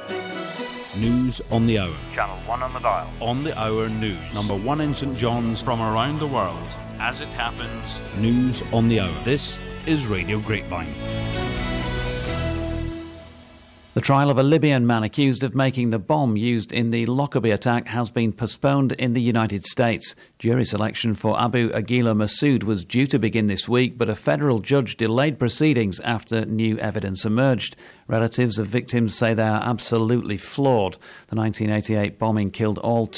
News on the hour. Channel 1 on the dial. On the hour news. Number 1 in St John's. From around the world, as it happens. News on the hour. This is Radio Grapevine. The trial of a Libyan man accused of making the bomb used in the Lockerbie attack has been postponed in the United States. Jury selection for Abu Aguila Massoud was due to begin this week, but a federal judge delayed proceedings after new evidence emerged. Relatives of victims say they are absolutely flawed. The 1988 bombing killed all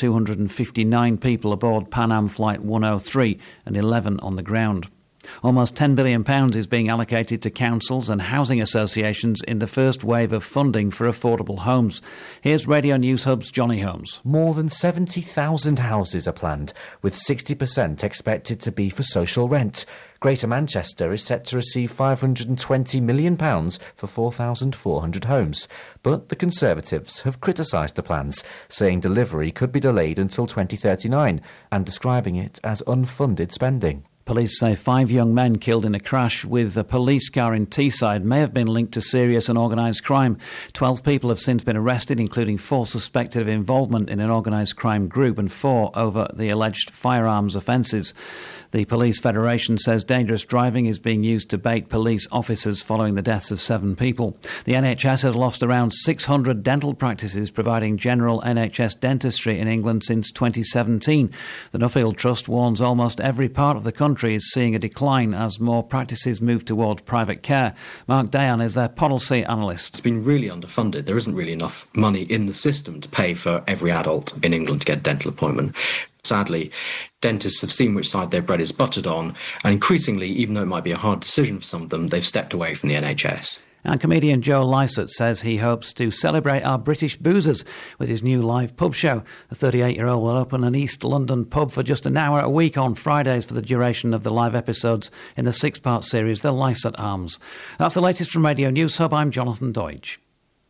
259 people aboard Pan Am Flight 103 and 11 on the ground. Almost £10 billion is being allocated to councils and housing associations in the first wave of funding for affordable homes. Here's Radio News Hub's Johnny Holmes. More than 70,000 houses are planned, with 60% expected to be for social rent. Greater Manchester is set to receive £520 million for 4,400 homes. But the Conservatives have criticised the plans, saying delivery could be delayed until 2039 and describing it as unfunded spending. Police say 5 young men killed in a crash with a police car in Teesside may have been linked to serious and organised crime. 12 people have since been arrested, including 4 suspected of involvement in an organised crime group and 4 over the alleged firearms offences. The Police Federation says dangerous driving is being used to bait police officers following the deaths of 7 people. The NHS has lost around 600 dental practices providing general NHS dentistry in England since 2017. The Nuffield Trust warns almost every part of the country is seeing a decline as more practices move towards private care. Mark Dayan is their policy analyst. It's been really underfunded. There isn't really enough money in the system to pay for every adult in England to get a dental appointment. Sadly, dentists have seen which side their bread is buttered on, and increasingly, even though it might be a hard decision for some of them, they've stepped away from the NHS. And comedian Joe Lycett says he hopes to celebrate our British boozers with his new live pub show. The 38-year-old will open an East London pub for just an hour a week on Fridays for the duration of the live episodes in the 6-part series, The Lycett Arms. That's the latest from Radio News Hub. I'm Jonathan Deutsch.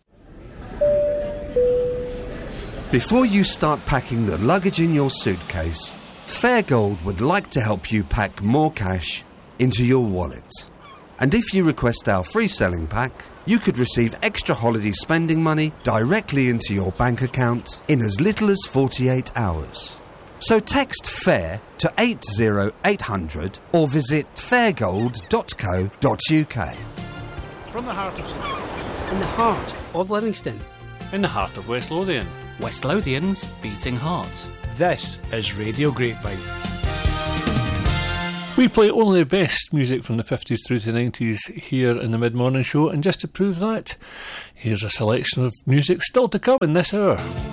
Before you start packing the luggage in your suitcase, Fairgold would like to help you pack more cash into your wallet. And if you request our free selling pack, you could receive extra holiday spending money directly into your bank account in as little as 48 hours. So text FAIR to 80800 or visit fairgold.co.uk. From the heart of St John's. In the heart of Livingston. In the heart of West Lothian. West Lothian's beating heart. This is Radio Grapevine. We play only the best music from the 50s through to the 90s here in the mid-morning show, and just to prove that, here's a selection of music still to come in this hour.